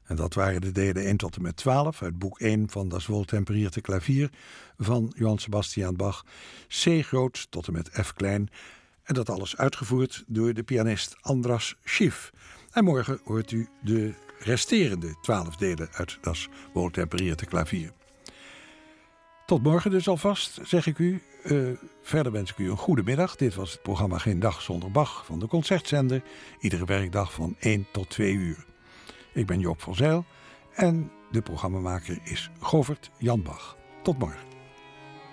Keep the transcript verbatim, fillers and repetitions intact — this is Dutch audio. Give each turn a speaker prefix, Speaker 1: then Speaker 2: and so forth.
Speaker 1: En dat waren de delen één tot en met twaalf uit boek één van Das Wohltemperierte Klavier van Johann Sebastian Bach, C groot tot en met F klein. En dat alles uitgevoerd door de pianist Andras Schiff. En morgen hoort u de resterende twaalf delen uit Das Wohltemperierte Klavier. Tot morgen dus alvast, zeg ik u. Uh, verder wens ik u een goede middag. Dit was het programma Geen Dag Zonder Bach van de Concertzender. Iedere werkdag van één tot twee uur. Ik ben Joop van Zijl en de programmamaker is Govert Jan Bach. Tot morgen.